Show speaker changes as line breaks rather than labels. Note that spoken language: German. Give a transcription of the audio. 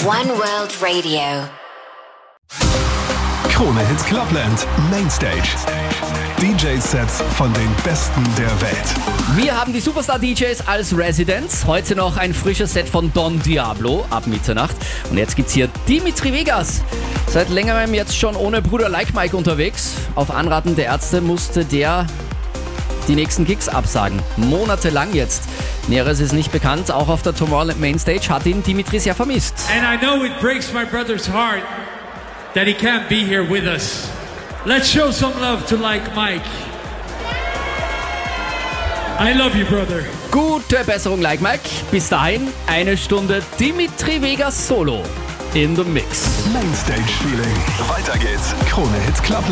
One World Radio.
Krone Hits Clubland Mainstage. DJ-Sets von den Besten der Welt.
Wir haben die Superstar-DJs als Residents. Heute noch ein frisches Set von Don Diablo ab Mitternacht. Und jetzt gibt's hier Dimitri Vegas. Seit längerem jetzt schon ohne Bruder Like Mike unterwegs. Auf Anraten der Ärzte musste der die nächsten Gigs absagen. Monatelang jetzt. Näheres ist nicht bekannt. Auch auf der Tomorrowland Mainstage hat ihn Dimitri sehr vermisst.
And I know it breaks my brother's heart that he can't be here with us. Let's show some love to Like Mike. I love you, brother.
Gute Besserung, Like Mike. Bis dahin, eine Stunde Dimitri Vegas Solo in the Mix.
Mainstage Feeling. Weiter geht's. Krone Hits Clubland.